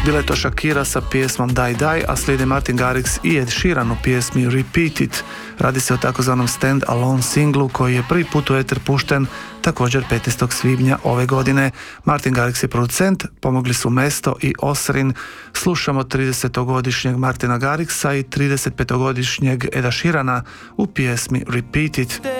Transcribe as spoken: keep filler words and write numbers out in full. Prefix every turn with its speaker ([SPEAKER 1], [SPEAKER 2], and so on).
[SPEAKER 1] Bila je to Shakira sa pjesmom Die Die, a slijedi Martin Garrix i Ed Sheeran u pjesmi Repeat It. Radi se o takozvanom Stand Alone singlu koji je prvi put u eter pušten također petnaestog svibnja ove godine. Martin Garrix je producent, pomogli su Mesto i Osrin. Slušamo tridesetogodišnjeg Martina Garrixa i tridesetpetogodišnjeg Eda Sheerana u pjesmi Repeat It.